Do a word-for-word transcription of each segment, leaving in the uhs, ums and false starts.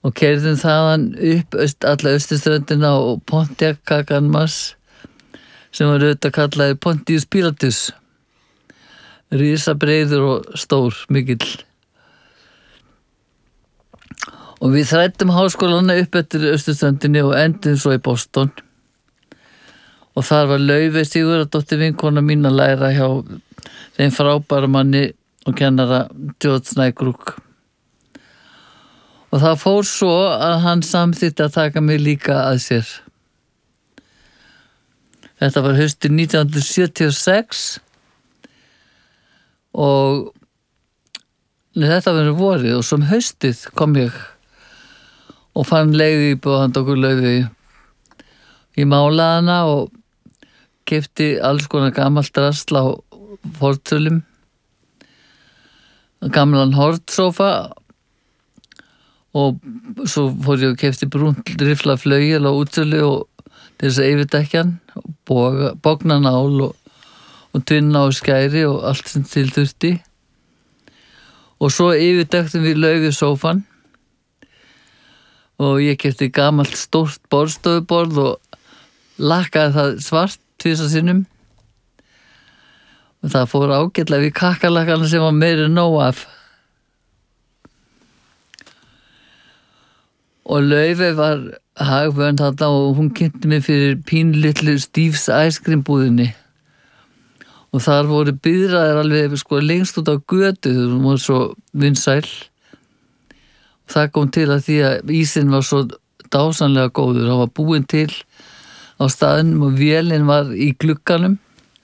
og keyrðum þaðan upp öst, alla austurströndina og Pontiac Cagannmas sem var auðvitað kallaði Pontius Pilatus, risabreiður og stór, mikill. Og við þrættum háskólana upp eftir austurströndinni og endum svo í Boston. Og þar var Laufey Sigurðardóttir vinkona mín að læra hjá þeim frábæra manni og kennara George Nykruk. Og það fór svo að hann samþýtti að taka mig líka að sér. Þetta var haustið nítján hundruð sjötíu og sex og nei, þetta var vorið og som haustið kom ég og fann leiguíbúð handa okkur Laufey. Ég málaði hana og keypti alls konar gamalt drasl á fortölum, gamlan hortsófa og svo fór ég og keypti brúnt rifla flauel á útsölu og til þess að yfirdekkjan og bógnanál og, og tvinna og skæri og allt sem til þurfti. Og svo yfirdektum við Laufey sófan og ég keypti gamalt stórt borðstofuborð og lakkaði það svart tvisvar sinnum. Og það fór ágætlega við kakkalakana sem var meiri en nóg af. Og Laufey var hagvönd þarna og hún kynnti mig fyrir pínlitlu Steve's Ice Cream búðinni. Og þar voru biðraðir alveg sko lengst út á götu, hún var svo vinsæl. Og það kom til að því að ísinn var svo dásamlega góður, hann var búinn til á staðnum og vélinn var í glugganum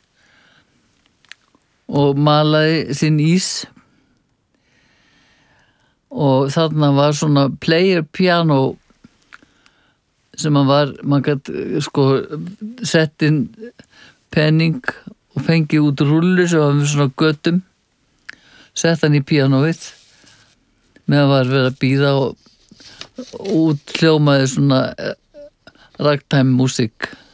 og malaði sinn ís. Og þarna var svona player piano sem hann var, mann gæti sko sett inn penning og fengið út rullu sem var með svona götum, sett hann í pianoið meðan var verið að bíða og út hljómaði svona ragtime músík.